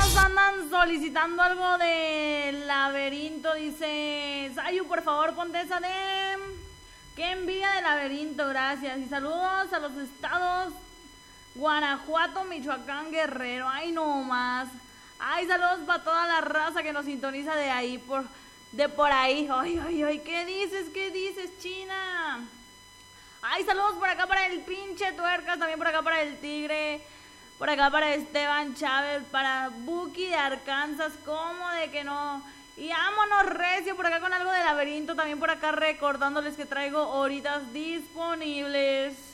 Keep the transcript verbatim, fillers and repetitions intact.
todos andan solicitando algo de Laberinto. Dice Sayu, por favor, ponte esa de qué envidia de Laberinto, gracias. Y saludos a los estados Guanajuato, Michoacán, Guerrero. Ay, no más. Ay, saludos para toda la raza que nos sintoniza de ahí, por, de por ahí. Ay, ay, ay, ¿qué dices? ¿Qué dices, China? Ay, saludos por acá para el pinche Tuercas, también por acá para el Tigre, por acá para Esteban Chávez, para Buki de Arkansas, ¿cómo de que no? Y vámonos recio por acá con algo de Laberinto, también por acá recordándoles que traigo horitas disponibles.